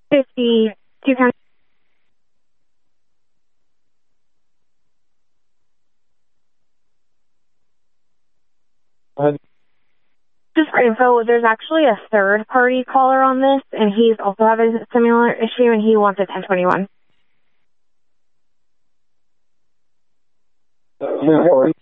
52 County. Go ahead. Just for info, there's actually a third-party caller on this, and he's also having a similar issue, and he wants a 1021.